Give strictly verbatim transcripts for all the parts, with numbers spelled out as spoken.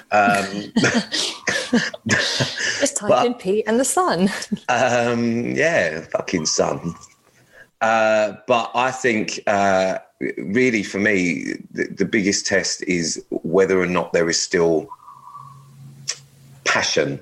Um, Just type but, in Pete and the sun. um, yeah, fucking sun. Uh, but I think uh, really for me, the, the biggest test is whether or not there is still passion.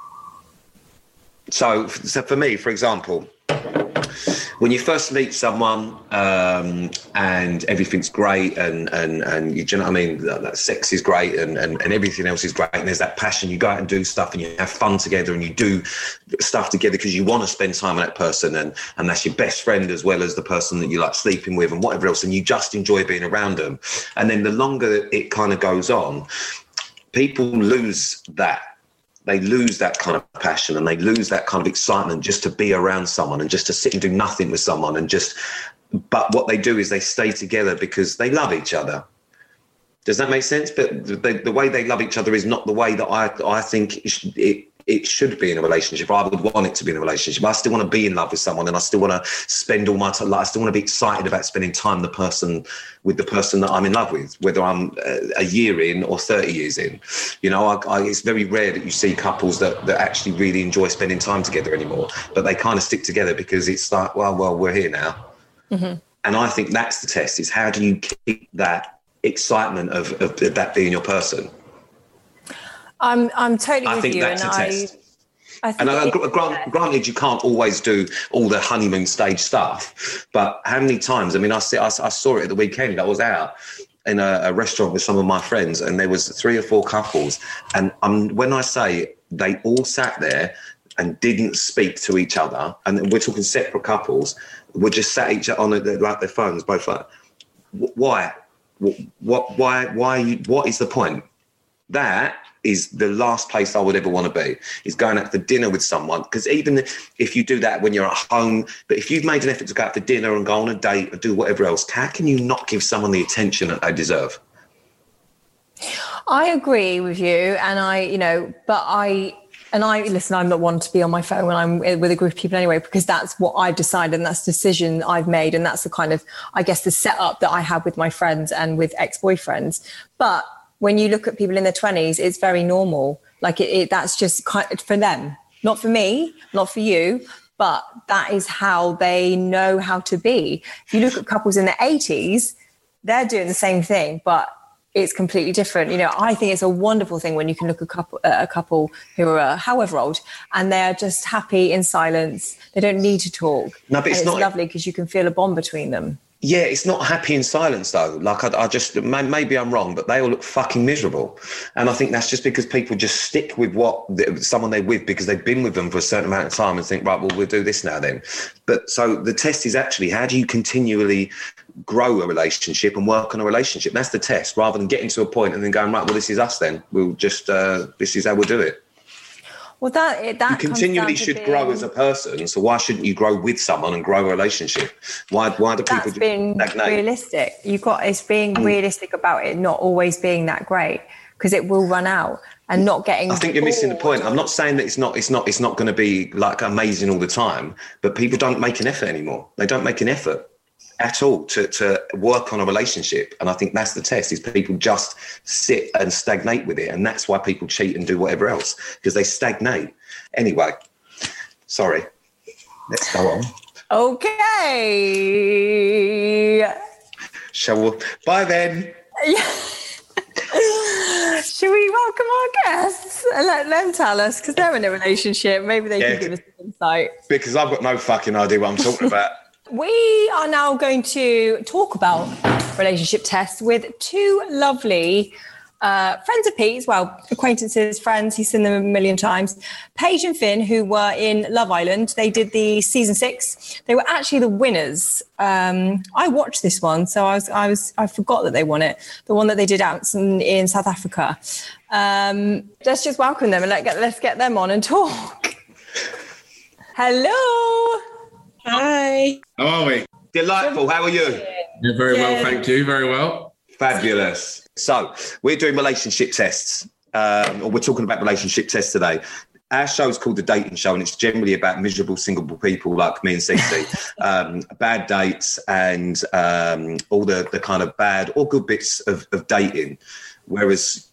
So, so for me, for example, when you first meet someone um, and everything's great and, and, and you, do you know what I mean? That, that sex is great and, and, and everything else is great. And there's that passion. You go out and do stuff and you have fun together and you do stuff together because you want to spend time with that person. And, and that's your best friend as well as the person that you like sleeping with and whatever else. And you just enjoy being around them. And then the longer it kind of goes on, people lose that. They lose that kind of passion and they lose that kind of excitement just to be around someone and just to sit and do nothing with someone and just, but what they do is they stay together because they love each other. Does that make sense? But the, the way they love each other is not the way that I, I think it, should, it, it should be in a relationship. I would want it to be in a relationship. I still want to be in love with someone and I still want to spend all my time. Like, I still want to be excited about spending time the person with the person that I'm in love with, whether I'm a year in or thirty years in. You know, I, I, it's very rare that you see couples that, that actually really enjoy spending time together anymore, but they kind of stick together because it's like, well, well, we're here now. Mm-hmm. And I think that's the test, is how do you keep that excitement of, of, of that being your person? I'm I'm totally I with think you, that's and a I, test. I think and I, it, grant, granted, you can't always do all the honeymoon stage stuff, but how many times? I mean, I, see, I, I saw it at the weekend. I was out in a, a restaurant with some of my friends, and there was three or four couples. And um, when I say they all sat there and didn't speak to each other, and we're talking separate couples, were just sat each other on the, like their phones, both like, why, what, why, why? You, what is the point? That is the last place I would ever want to be, is going out for dinner with someone. Because even if you do that when you're at home, but if you've made an effort to go out for dinner and go on a date or do whatever else, how can you not give someone the attention that they deserve? I agree with you. And I, you know, but I, and I, listen, I'm not one to be on my phone when I'm with a group of people anyway, because that's what I've decided and that's the decision I've made. And that's the kind of, I guess, the setup that I have with my friends and with ex-boyfriends. But when you look at people in their twenties, it's very normal. Like it, it that's just kind of for them, not for me, not for you, but that is how they know how to be. If you look at couples in their eighties, they're doing the same thing, but it's completely different. You know, I think it's a wonderful thing when you can look at a couple, uh, a couple who are uh, however old and they're just happy in silence. They don't need to talk. No, but it's, and it's not lovely because you can feel a bond between them. Yeah, it's not happy in silence, though. Like, I, I just, maybe I'm wrong, but they all look fucking miserable. And I think that's just because people just stick with what someone they're with because they've been with them for a certain amount of time and think, right, well, we'll do this now then. But so the test is actually, how do you continually grow a relationship and work on a relationship? That's the test, rather than getting to a point and then going, right, well, this is us then. We'll just, uh, this is how we'll do it. Well, that that you continually should being, grow as a person. So why shouldn't you grow with someone and grow a relationship? Why why do people that's being stagnate? Realistic? You've got it's being mm. realistic about it, not always being that great, because it will run out and not getting. I think you're missing the point. I'm not saying that it's not it's not it's not going to be like amazing all the time, but people don't make an effort anymore. They don't make an effort at all to, to work on a relationship. And I think that's the test, is people just sit and stagnate with it. And that's why people cheat and do whatever else, because they stagnate. Anyway, sorry. Let's go on. Okay. Shall we? Bye then. Should we welcome our guests and let them tell us, because they're in a relationship. Maybe they yeah, can give us some insight. Because I've got no fucking idea what I'm talking about. We are now going to talk about relationship tests with two lovely uh, friends of Pete's, well, acquaintances, friends, he's seen them a million times, Paige and Finn, who were in Love Island. They did the season six. They were actually the winners. Um, I watched this one, so I was, I was, I forgot that they won it. The one that they did out in, in South Africa. Um, let's just welcome them and let get, let's get them on and talk. Hello. Hi. How are we? Delightful. How are you? Yeah, very yeah. well, thank you. Very well. Fabulous. So we're doing relationship tests, um, or we're talking about relationship tests today. Our show is called The Dating Show, and it's generally about miserable single people like me and Cece, um, bad dates and um, all the, the kind of bad or good bits of, of dating. Whereas